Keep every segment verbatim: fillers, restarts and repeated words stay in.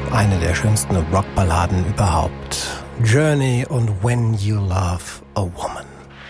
eine der schönsten Rockballaden überhaupt. Journey und When You Love a Woman.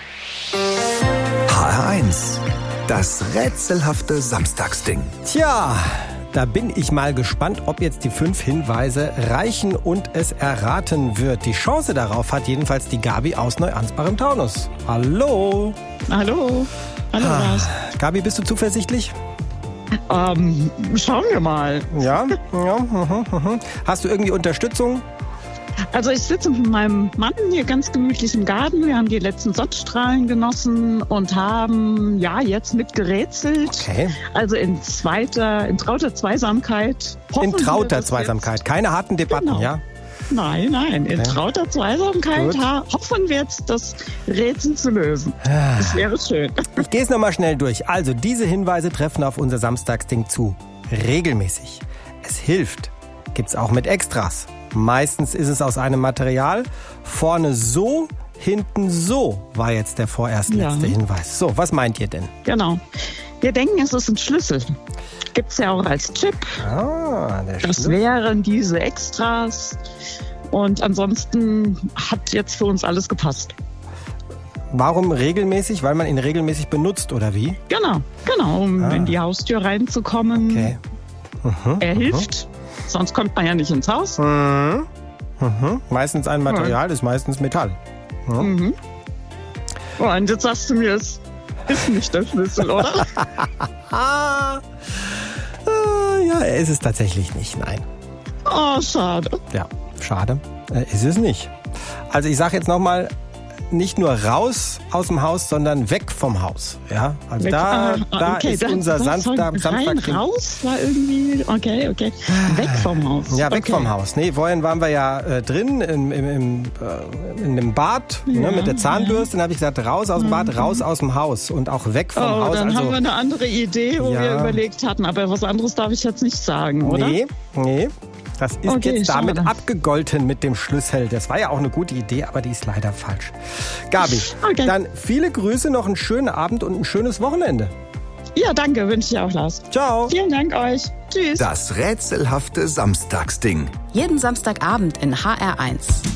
H R eins, das rätselhafte Samstagsding. Tja, da bin ich mal gespannt, ob jetzt die fünf Hinweise reichen und es erraten wird. Die Chance darauf hat jedenfalls die Gabi aus Neuansbach im Taunus. Hallo. Hallo. Hallo, ah, Lars. Gabi, bist du zuversichtlich? Ähm, schauen wir mal. Ja, ja. Mhm, mhm. Hast du irgendwie Unterstützung? Also ich sitze mit meinem Mann hier ganz gemütlich im Garten. Wir haben die letzten Sonnenstrahlen genossen und haben ja jetzt mitgerätselt. Okay. Also in zweiter, in trauter Zweisamkeit. In trauter Zweisamkeit, keine harten Debatten, genau. Ja? Nein, nein, in okay. trauter Zweisamkeit Gut. hoffen wir jetzt, das Rätsel zu lösen. Das wäre schön. Ich gehe es nochmal schnell durch. Also, diese Hinweise treffen auf unser Samstagsding zu. Regelmäßig. Es hilft. Gibt's auch mit Extras. Meistens ist es aus einem Material. Vorne so, hinten so, war jetzt der vorerst letzte Ja. Hinweis. So, was meint ihr denn? Genau. Wir denken, es ist ein Schlüssel. Gibt's ja auch als Chip. Ah, der Das Schlüssel. wären diese Extras. Und ansonsten hat jetzt für uns alles gepasst. Warum regelmäßig? Weil man ihn regelmäßig benutzt, oder wie? Genau, genau, um Ah. in die Haustür reinzukommen. Okay. Mhm. Er hilft, sonst kommt man ja nicht ins Haus. Mhm. Mhm. Meistens ein Material, das ist meistens Metall. Ja. Mhm. Und jetzt sagst du mir, es ist nicht der Schlüssel, oder? Ah. Ah, ja, er ist es tatsächlich nicht, nein. Oh, schade. Ja, schade. Äh, ist es nicht. Also ich sage jetzt nochmal, nicht nur raus aus dem Haus, sondern weg vom Haus. Ja, also Weg- da, ah, da okay, ist das- unser das Samstag. von rein, Samstag raus war irgendwie, okay, okay. Weg vom Haus. ja, weg okay. vom Haus. Nee, vorhin waren wir ja äh, drin im, im, im, äh, in dem Bad Ja, ne, mit der Zahnbürste. Dann habe ich gesagt, raus aus dem Bad, Mhm. raus aus dem Haus und auch weg vom Oh, Haus. dann also, haben wir eine andere Idee, wo Ja. wir überlegt hatten. Aber was anderes darf ich jetzt nicht sagen, oder? Nee, nee. Das ist Okay, jetzt damit schade. abgegolten mit dem Schlüssel. Das war ja auch eine gute Idee, aber die ist leider falsch. Gabi, Okay. dann viele Grüße, noch einen schönen Abend und ein schönes Wochenende. Ja, danke, wünsche ich auch, Lars. Ciao. Vielen Dank euch. Tschüss. Das rätselhafte Samstagsding. Jeden Samstagabend in H R eins.